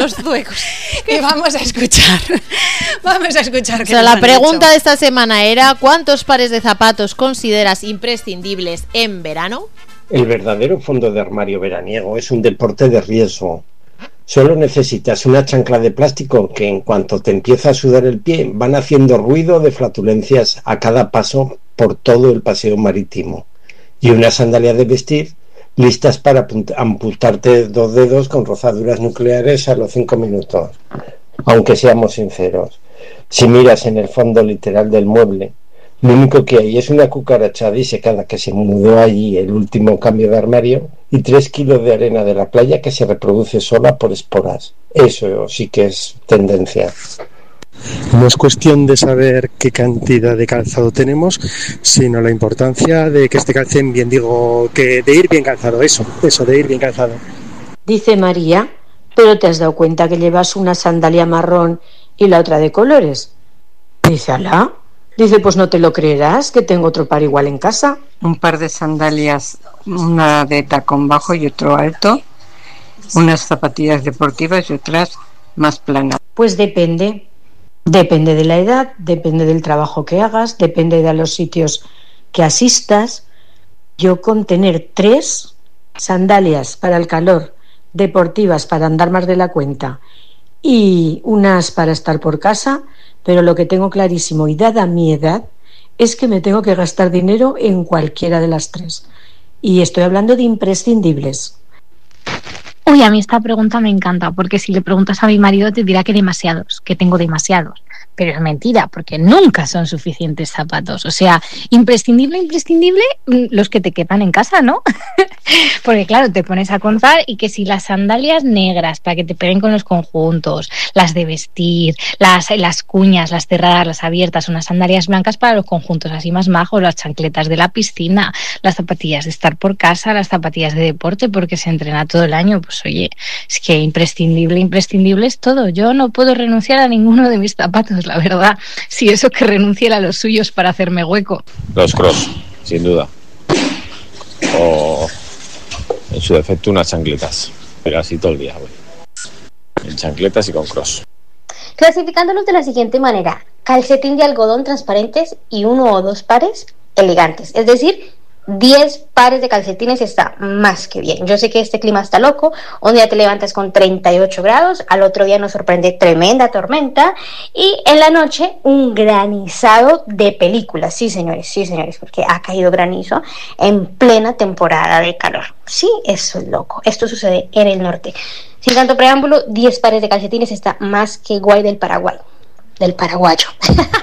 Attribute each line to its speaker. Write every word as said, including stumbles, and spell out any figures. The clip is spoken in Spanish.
Speaker 1: los zuecos.
Speaker 2: Y vamos a escuchar. Vamos a escuchar.
Speaker 1: O sea, la pregunta de esta semana era: ¿cuántos pares de zapatos consideras imprescindibles en verano?
Speaker 3: El verdadero fondo de armario veraniego es un deporte de riesgo. Solo necesitas una chancla de plástico que, en cuanto te empieza a sudar el pie, van haciendo ruido de flatulencias a cada paso por todo el paseo marítimo, y una sandalia de vestir listas para amputarte dos dedos con rozaduras nucleares a los cinco minutos. Aunque seamos sinceros, si miras en el fondo literal del mueble, lo único que hay es una cucaracha disecada que se mudó allí el último cambio de armario y tres kilos de arena de la playa que se reproduce sola por esporas. Eso sí que es tendencia.
Speaker 4: No es cuestión de saber qué cantidad de calzado tenemos, sino la importancia de que esté calcen bien, digo, que de ir bien calzado, eso, eso, de ir bien calzado.
Speaker 5: Dice María, ¿pero te has dado cuenta que llevas una sandalia marrón y la otra de colores? Dice, alá. Dice, pues no te lo creerás, que tengo otro par igual en casa.
Speaker 6: Un par de sandalias, una de tacón bajo y otro alto, unas zapatillas deportivas y otras más planas.
Speaker 5: Pues depende, depende de la edad, depende del trabajo que hagas, depende de los sitios que asistas. Yo con tener tres sandalias para el calor, deportivas para andar más de la cuenta y unas para estar por casa, pero lo que tengo clarísimo, y dada mi edad, es que me tengo que gastar dinero en cualquiera de las tres. Y estoy hablando de imprescindibles.
Speaker 7: Uy, a mí esta pregunta me encanta, porque si le preguntas a mi marido te dirá que demasiados, que tengo demasiados. Pero es mentira, porque nunca son suficientes zapatos. O sea, imprescindible, imprescindible, los que te quepan en casa, ¿no? Porque claro, te pones a contar y que si las sandalias negras para que te peguen con los conjuntos, las de vestir, las, las cuñas, las cerradas, las abiertas, unas sandalias blancas para los conjuntos así más majos, las chancletas de la piscina, las zapatillas de estar por casa, las zapatillas de deporte porque se entrena todo el año. Pues oye, es que imprescindible, imprescindible es todo. Yo no puedo renunciar a ninguno de mis zapatos, la verdad. Si eso que renuncie a los suyos para hacerme hueco.
Speaker 8: Los cross, sin duda. O en su defecto unas chancletas, pero así todo el día, güey. En chancletas y con cross.
Speaker 9: Clasificándolos de la siguiente manera: calcetín de algodón transparentes y uno o dos pares elegantes. Es decir, diez pares de calcetines está más que bien. Yo sé que este clima está loco. Un día te levantas con treinta y ocho grados, al otro día nos sorprende tremenda tormenta y en la noche un granizado de película. Sí, señores, sí, señores, porque ha caído granizo en plena temporada de calor. Sí, eso es loco. Esto sucede en el norte. Sin tanto preámbulo, diez pares de calcetines está más que guay del Paraguay. Del paraguayo.